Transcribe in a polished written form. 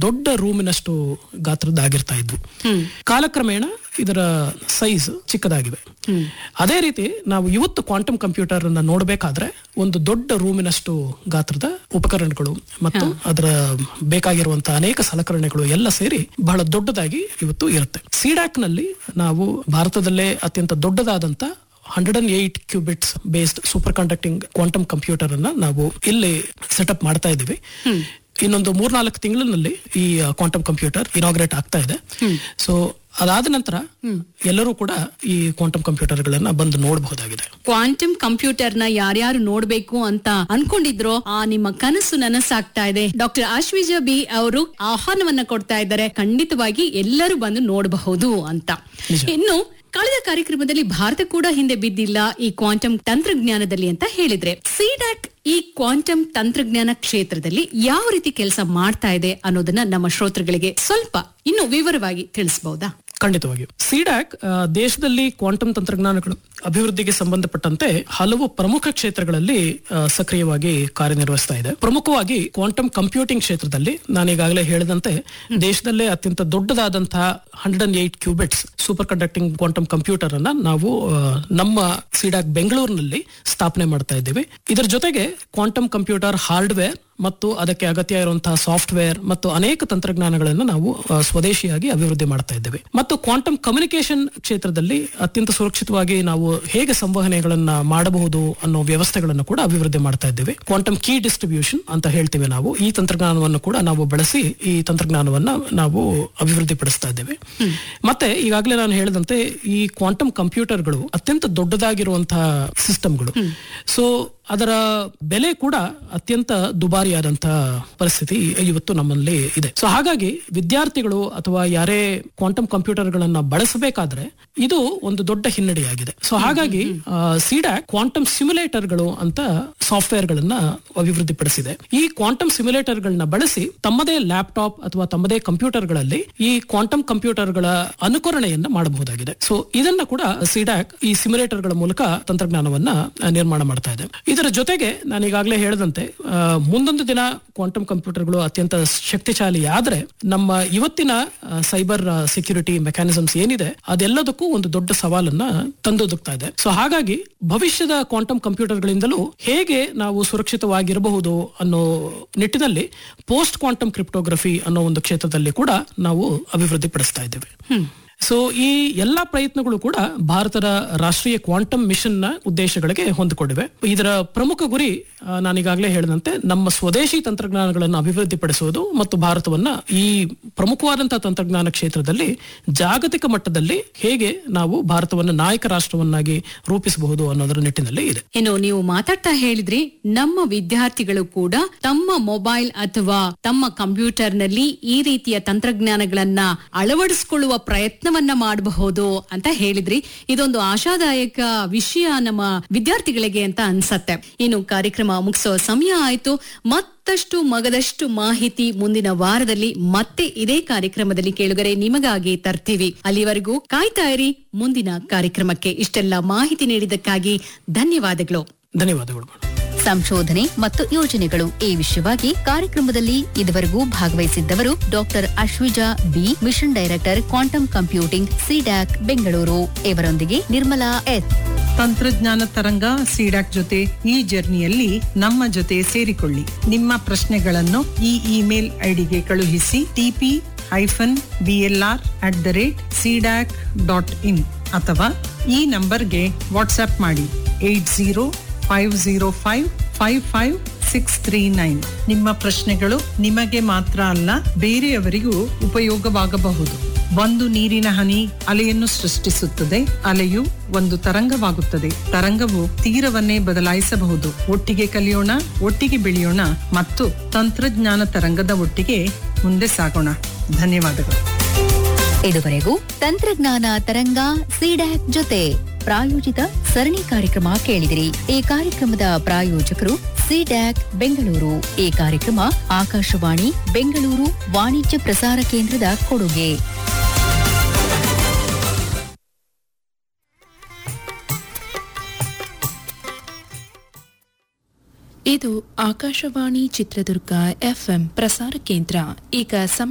ದೊಡ್ಡ ರೂಮಿನಷ್ಟು ಗಾತ್ರದ್ದಾಗಿರ್ತಾ ಇದ್ವು. ಕಾಲಕ್ರಮೇಣ ಇದರ ಸೈಜ್ ಚಿಕ್ಕದಾಗಿವೆ. ಅದೇ ರೀತಿ ನಾವು ಇವತ್ತು ಕ್ವಾಂಟಮ್ ಕಂಪ್ಯೂಟರ್ ಅನ್ನ ನೋಡಬೇಕಾದ್ರೆ ಒಂದು ದೊಡ್ಡ ರೂಮಿನಷ್ಟು ಗಾತ್ರದ ಉಪಕರಣಗಳು ಮತ್ತು ಅದರ ಬೇಕಾಗಿರುವಂತಹ ಅನೇಕ ಸಲಕರಣೆಗಳು ಎಲ್ಲ ಸೇರಿ ಬಹಳ ದೊಡ್ಡದಾಗಿ ಇವತ್ತು ಇರುತ್ತೆ. ಸಿಡ್ಯಾಕ್ ನಲ್ಲಿ ನಾವು ಭಾರತದಲ್ಲೇ ಅತ್ಯಂತ ದೊಡ್ಡದಾದಂತ 108 cubits based super conducting quantum computer ಅನ್ನ ನಾವು ಇಲ್ಲಿ ಸೆಟಪ್ ಮಾಡ್ತಾ ಇದ್ದೀವಿ. ಇನ್ನೊಂದು 3-4 ತಿಂಗಳಿನಲ್ಲಿ ಈ ಕ್ವಾಂಟಮ್ ಕಂಪ್ಯೂಟರ್ ಇನಾಗ್ರೇಟ್ ಆಗ್ತಾ ಇದೆ. ಸೊ ಅದಾದ ನಂತರ ಎಲ್ಲರೂ ಕೂಡ ಈ ಕ್ವಾಂಟಮ್ ಕಂಪ್ಯೂಟರ್ ಗಳನ್ನ ಬಂದು ನೋಡಬಹುದಾಗಿದೆ. ಕ್ವಾಂಟಮ್ ಕಂಪ್ಯೂಟರ್ ನ ಯಾರ್ಯಾರು ನೋಡ್ಬೇಕು ಅಂತ ಅನ್ಕೊಂಡಿದ್ರೋ ಆ ನಿಮ್ಮ ಕನಸು ನನಸಾಗ್ತಾ ಇದೆ. ಡಾಕ್ಟರ್ ಆಶ್ವಿಜಾ ಬಿ ಅವರು ಆಹ್ವಾನವನ್ನ ಕೊಡ್ತಾ ಇದ್ದಾರೆ, ಖಂಡಿತವಾಗಿ ಎಲ್ಲರೂ ಬಂದು ನೋಡಬಹುದು ಅಂತ. ಇನ್ನು ಕಳೆದ ಕಾರ್ಯಕ್ರಮದಲ್ಲಿ ಭಾರತ ಕೂಡ ಹಿಂದೆ ಬಿದ್ದಿಲ್ಲ ಈ ಕ್ವಾಂಟಮ್ ತಂತ್ರಜ್ಞಾನದಲ್ಲಿ ಅಂತ ಹೇಳಿದ್ರೆ, ಸಿಡ್ಯಾಕ್ ಈ ಕ್ವಾಂಟಮ್ ತಂತ್ರಜ್ಞಾನ ಕ್ಷೇತ್ರದಲ್ಲಿ ಯಾವ ರೀತಿ ಕೆಲಸ ಮಾಡ್ತಾ ಇದೆ ಅನ್ನೋದನ್ನ ನಮ್ಮ ಶ್ರೋತೃಗಳಿಗೆ ಸ್ವಲ್ಪ ಇನ್ನು ವಿವರವಾಗಿ ತಿಳಿಸಬಹುದಾ? ಖಂಡಿತವಾಗಿ. ಸಿಡ್ಯಾಕ್ ದೇಶದಲ್ಲಿ ಕ್ವಾಂಟಮ್ ತಂತ್ರಜ್ಞಾನಗಳು ಅಭಿವೃದ್ಧಿಗೆ ಸಂಬಂಧಪಟ್ಟಂತೆ ಹಲವು ಪ್ರಮುಖ ಕ್ಷೇತ್ರಗಳಲ್ಲಿ ಸಕ್ರಿಯವಾಗಿ ಕಾರ್ಯನಿರ್ವಹಿಸ್ತಾ ಇದೆ. ಪ್ರಮುಖವಾಗಿ ಕ್ವಾಂಟಮ್ ಕಂಪ್ಯೂಟಿಂಗ್ ಕ್ಷೇತ್ರದಲ್ಲಿ ನಾನೀಗಾಗಲೇ ಹೇಳಿದಂತೆ ದೇಶದಲ್ಲೇ ಅತ್ಯಂತ ದೊಡ್ಡದಾದಂತಹ 108 cubits super conducting quantum computer ಅನ್ನ ನಾವು ನಮ್ಮ ಸಿಡ್ಯಾಕ್ ಬೆಂಗಳೂರಿನಲ್ಲಿ ಸ್ಥಾಪನೆ ಮಾಡ್ತಾ ಇದ್ದೇವೆ. ಇದರ ಜೊತೆಗೆ ಕ್ವಾಂಟಮ್ ಕಂಪ್ಯೂಟರ್ ಹಾರ್ಡ್ವೇರ್ ಮತ್ತು ಅದಕ್ಕೆ ಅಗತ್ಯ ಇರುವಂತಹ ಸಾಫ್ಟ್ವೇರ್ ಮತ್ತು ಅನೇಕ ತಂತ್ರಜ್ಞಾನಗಳನ್ನು ನಾವು ಸ್ವದೇಶಿಯಾಗಿ ಅಭಿವೃದ್ಧಿ ಮಾಡ್ತಾ ಇದ್ದೇವೆ. ಮತ್ತು ಕ್ವಾಂಟಮ್ ಕಮ್ಯುನಿಕೇಶನ್ ಕ್ಷೇತ್ರದಲ್ಲಿ ಅತ್ಯಂತ ಸುರಕ್ಷಿತವಾಗಿ ನಾವು ಹೇಗೆ ಸಂವಹನೆಗಳನ್ನ ಮಾಡಬಹುದು ಅನ್ನೋ ವ್ಯವಸ್ಥೆಗಳನ್ನು ಕೂಡ ಅಭಿವೃದ್ಧಿ ಮಾಡ್ತಾ ಇದ್ದೇವೆ. ಕ್ವಾಂಟಮ್ ಕೀ ಡಿಸ್ಟ್ರಿಬ್ಯೂಷನ್ ಅಂತ ಹೇಳ್ತೀವಿ ನಾವು. ಈ ತಂತ್ರಜ್ಞಾನವನ್ನು ಕೂಡ ನಾವು ಬಳಸಿ ಈ ತಂತ್ರಜ್ಞಾನವನ್ನ ನಾವು ಅಭಿವೃದ್ಧಿ ಪಡಿಸ್ತಾ ಇದ್ದೇವೆ. ಮತ್ತೆ ಈಗಾಗಲೇ ನಾನು ಹೇಳಿದಂತೆ ಈ ಕ್ವಾಂಟಮ್ ಕಂಪ್ಯೂಟರ್ಗಳು ಅತ್ಯಂತ ದೊಡ್ಡದಾಗಿರುವಂತಹ ಸಿಸ್ಟಮ್ಗಳು. ಸೊ ಅದರ ಬೆಲೆ ಕೂಡ ಅತ್ಯಂತ ದುಬಾರಿಯಾದಂತಹ ಪರಿಸ್ಥಿತಿ ಇವತ್ತು ನಮ್ಮಲ್ಲಿ ಇದೆ. ಸೊ ಹಾಗಾಗಿ ವಿದ್ಯಾರ್ಥಿಗಳು ಅಥವಾ ಯಾರೇ ಕ್ವಾಂಟಮ್ ಕಂಪ್ಯೂಟರ್ಗಳನ್ನ ಬಳಸಬೇಕಾದ್ರೆ ಇದು ಒಂದು ದೊಡ್ಡ ಹಿನ್ನಡೆಯಾಗಿದೆ. ಸೊ ಹಾಗಾಗಿ ಸಿಡ್ಯಾಕ್ ಕ್ವಾಂಟಮ್ ಸಿಮ್ಯುಲೇಟರ್ಗಳು ಅಂತ ಸಾಫ್ಟ್ವೇರ್ ಗಳನ್ನ ಅಭಿವೃದ್ಧಿ ಪಡಿಸಿದೆ. ಈ ಕ್ವಾಂಟಮ್ ಸಿಮ್ಯುಲೇಟರ್ ಗಳನ್ನ ಬಳಸಿ ತಮ್ಮದೇ ಲ್ಯಾಪ್ಟಾಪ್ ಅಥವಾ ತಮ್ಮದೇ ಕಂಪ್ಯೂಟರ್ಗಳಲ್ಲಿ ಈ ಕ್ವಾಂಟಮ್ ಕಂಪ್ಯೂಟರ್ಗಳ ಅನುಕರಣೆಯನ್ನ ಮಾಡಬಹುದಾಗಿದೆ. ಸೊ ಇದನ್ನ ಕೂಡ ಸಿಡ್ಯಾಕ್ ಈ ಸಿಮ್ಯುಲೇಟರ್ಗಳ ಮೂಲಕ ತಂತ್ರಜ್ಞಾನವನ್ನ ನಿರ್ಮಾಣ ಮಾಡ್ತಾ ಇದೆ. ಇದರ ಜೊತೆಗೆ ನಾನು ಈಗಾಗಲೇ ಹೇಳಿದಂತೆ ಮುಂದೊಂದು ದಿನ ಕ್ವಾಂಟಮ್ ಕಂಪ್ಯೂಟರ್ಗಳು ಅತ್ಯಂತ ಶಕ್ತಿಶಾಲಿ ಆದ್ರೆ ನಮ್ಮ ಇವತ್ತಿನ ಸೈಬರ್ ಸೆಕ್ಯೂರಿಟಿ ಮೆಕ್ಯಾನಿಸಮ್ಸ್ ಏನಿದೆ ಅದೆಲ್ಲದಕ್ಕೂ ಒಂದು ದೊಡ್ಡ ಸವಾಲನ್ನ ತಂದೊದಗ್ತಾ ಇದೆ. ಸೊ ಹಾಗಾಗಿ ಭವಿಷ್ಯದ ಕ್ವಾಂಟಮ್ ಕಂಪ್ಯೂಟರ್ಗಳಿಂದಲೂ ಹೇಗೆ ನಾವು ಸುರಕ್ಷಿತವಾಗಿರಬಹುದು ಅನ್ನೋ ನಿಟ್ಟಿನಲ್ಲಿ ಪೋಸ್ಟ್ ಕ್ವಾಂಟಮ್ ಕ್ರಿಪ್ಟೋಗ್ರಫಿ ಅನ್ನೋ ಒಂದು ಕ್ಷೇತ್ರದಲ್ಲಿ ಕೂಡ ನಾವು ಅಭಿವೃದ್ಧಿ ಪಡಿಸ್ತಾ ಇದ್ದೇವೆ. ಸೊ ಈ ಎಲ್ಲಾ ಪ್ರಯತ್ನಗಳು ಕೂಡ ಭಾರತದ ರಾಷ್ಟ್ರೀಯ ಕ್ವಾಂಟಮ್ ಮಿಷನ್ ನ ಉದ್ದೇಶಗಳಿಗೆ ಹೊಂದಿಕೊಂಡಿವೆ. ಇದರ ಪ್ರಮುಖ ಗುರಿ ನಾನೀಗಾಗಲೇ ಹೇಳಿದಂತೆ ನಮ್ಮ ಸ್ವದೇಶಿ ತಂತ್ರಜ್ಞಾನಗಳನ್ನು ಅಭಿವೃದ್ಧಿಪಡಿಸುವುದು ಮತ್ತು ಭಾರತವನ್ನ ಈ ಪ್ರಮುಖವಾದಂತಹ ತಂತ್ರಜ್ಞಾನ ಕ್ಷೇತ್ರದಲ್ಲಿ ಜಾಗತಿಕ ಮಟ್ಟದಲ್ಲಿ ಹೇಗೆ ನಾವು ಭಾರತವನ್ನು ನಾಯಕ ರಾಷ್ಟ್ರವನ್ನಾಗಿ ರೂಪಿಸಬಹುದು ಅನ್ನೋದರ ನಿಟ್ಟಿನಲ್ಲಿ ಇದೆ. ಇನ್ನು ನೀವು ಮಾತಾಡ್ತಾ ಹೇಳಿದ್ರಿ ನಮ್ಮ ವಿದ್ಯಾರ್ಥಿಗಳು ಕೂಡ ತಮ್ಮ ಮೊಬೈಲ್ ಅಥವಾ ತಮ್ಮ ಕಂಪ್ಯೂಟರ್ ನಲ್ಲಿ ಈ ರೀತಿಯ ತಂತ್ರಜ್ಞಾನಗಳನ್ನ ಅಳವಡಿಸಿಕೊಳ್ಳುವ ಪ್ರಯತ್ನವನ್ನ ಮಾಡಬಹುದು ಅಂತ ಹೇಳಿದ್ರಿ. ಇದೊಂದು ಆಶಾದಾಯಕ ವಿಷಯ ನಮ್ಮ ವಿದ್ಯಾರ್ಥಿಗಳಿಗೆ ಅಂತ ಅನ್ಸತ್ತೆ. ಇನ್ನು ಕಾರ್ಯಕ್ರಮ ಮುಗಿಸೋ ಸಮಯ ಆಯ್ತು. ಮತ್ತಷ್ಟು ಮಗದಷ್ಟು ಮಾಹಿತಿ ಮುಂದಿನ ವಾರದಲ್ಲಿ ಮತ್ತೆ ಇದೇ ಕಾರ್ಯಕ್ರಮದಲ್ಲಿ ಕೇಳುಗರೆ ನಿಮಗಾಗಿ ತರ್ತೀವಿ. ಅಲ್ಲಿವರೆಗೂ ಕಾಯ್ತಾ ಇರಿ ಮುಂದಿನ ಕಾರ್ಯಕ್ರಮಕ್ಕೆ. ಇಷ್ಟೆಲ್ಲ ಮಾಹಿತಿ ನೀಡಿದ್ದಕ್ಕಾಗಿ ಧನ್ಯವಾದಗಳು. ಧನ್ಯವಾದಗಳು. ಸಂಶೋಧನೆ ಮತ್ತು ಯೋಜನೆಗಳು ಈ ವಿಷಯವಾಗಿ ಕಾರ್ಯಕ್ರಮದಲ್ಲಿ ಇದುವರೆಗೂ ಭಾಗವಹಿಸಿದ್ದವರು doctor ಆಶ್ವಿಜಾ B, mission director quantum computing, CDAC Bengaluru. ಇವರೊಂದಿಗೆ ನಿರ್ಮಲಾ ಎಚ್. ತಂತ್ರಜ್ಞಾನ ತರಂಗ ಸಿಡ್ಯಾಕ್ ಜೊತೆ ಈ ಜರ್ನಿಯಲ್ಲಿ ನಮ್ಮ ಜೊತೆ ಸೇರಿಕೊಳ್ಳಿ. ನಿಮ್ಮ ಪ್ರಶ್ನೆಗಳನ್ನು ಈ ಇಮೇಲ್ ಐಡಿಗೆ ಕಳುಹಿಸಿ tp-blr@cdac.in ಅಥವಾ ಈ ನಂಬರ್ಗೆ ವಾಟ್ಸ್ಆಪ್ ಮಾಡಿ 8050555639. ನಿಮ್ಮ ಪ್ರಶ್ನೆಗಳು ನಿಮಗೆ ಮಾತ್ರ ಅಲ್ಲ, ಬೇರೆಯವರಿಗೂ ಉಪಯೋಗವಾಗಬಹುದು. ಒಂದು ನೀರಿನ ಹನಿ ಅಲೆಯನ್ನು ಸೃಷ್ಟಿಸುತ್ತದೆ. ಅಲೆಯು ಒಂದು ತರಂಗವಾಗುತ್ತದೆ. ತರಂಗವು ತೀರವನ್ನೇ ಬದಲಾಯಿಸಬಹುದು. ಒಟ್ಟಿಗೆ ಕಲಿಯೋಣ, ಒಟ್ಟಿಗೆ ಬೆಳೆಯೋಣ ಮತ್ತು ತಂತ್ರಜ್ಞಾನ ತರಂಗದ ಒಟ್ಟಿಗೆ ಮುಂದೆ ಸಾಗೋಣ. ಧನ್ಯವಾದಗಳು. ಇದುವರೆಗೂ ತಂತ್ರಜ್ಞಾನ ತರಂಗ ಸಿಡ್ಯಾಕ್ ಜೊತೆ ಪ್ರಾಯೋಜಿತ ಸರಣಿ ಕಾರ್ಯಕ್ರಮ ಕೇಳಿದಿರಿ. ಈ ಕಾರ್ಯಕ್ರಮದ ಪ್ರಾಯೋಜಕರು ಸಿಡ್ಯಾಕ್ ಬೆಂಗಳೂರು. ಈ ಕಾರ್ಯಕ್ರಮ ಆಕಾಶವಾಣಿ ಬೆಂಗಳೂರು ವಾಣಿಜ್ಯ ಪ್ರಸಾರ ಕೇಂದ್ರದ ಕೊಡುಗೆ. ಇದು ಆಕಾಶವಾಣಿ ಚಿತ್ರದುರ್ಗ FM ಪ್ರಸಾರ ಕೇಂದ್ರ. ಈಗ